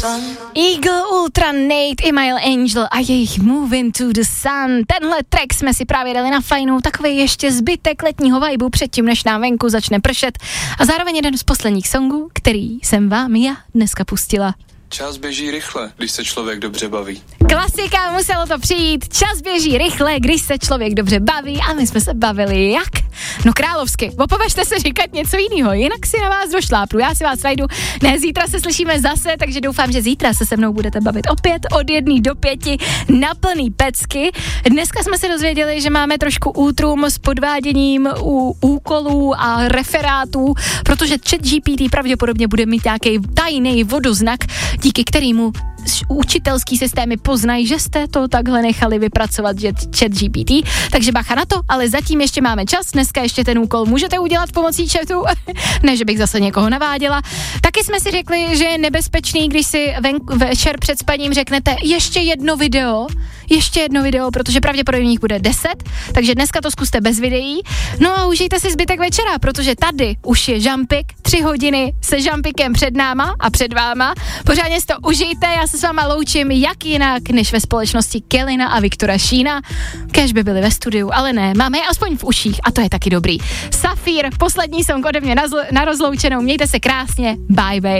Eagle, Ultra, Nate, Email Angel a jejich Moving to the Sun. Tenhle track jsme si právě dali na fajnu, takový ještě zbytek letního vibu předtím, než nám venku začne pršet. A zároveň jeden z posledních songů, který jsem vám já dneska pustila. Čas běží rychle, když se člověk dobře baví. Klasika, muselo to přijít. Čas běží rychle, když se člověk dobře baví a my jsme se bavili jak? No královsky. Opovažte se říkat něco jiného, jinak si na vás došlápnu. Já si vás najdu. Ne, zítra se slyšíme zase, takže doufám, že zítra se mnou budete bavit opět od 1 do 5 na plný pecky. Dneska jsme se dozvěděli, že máme trošku útrum s podváděním u úkolů a referátů, protože ChatGPT pravděpodobně bude mít nějaký tajný vodoznak, díky kterému učitelský systémy poznají, že jste to takhle nechali vypracovat, že ChatGPT, takže bacha na to, ale zatím ještě máme čas, dneska ještě ten úkol můžete udělat pomocí chatu, ne, že bych zase někoho naváděla. Taky jsme si řekli, že je nebezpečný, když si večer před spaním řeknete ještě jedno video, protože pravděpodobně jich bude 10, takže dneska to zkuste bez videí. No a užijte si zbytek večera, protože tady už je Jumpik, 3 hodiny se Jumpikem před náma a před váma. Pořádně si to užijte, já se s váma loučím jak jinak, než ve společnosti Kelina a Viktora Šína. Kéž by byli ve studiu, ale ne, máme je aspoň v uších a to je taky dobrý. Safír, poslední song ode mě na rozloučenou, mějte se krásně, bye bye.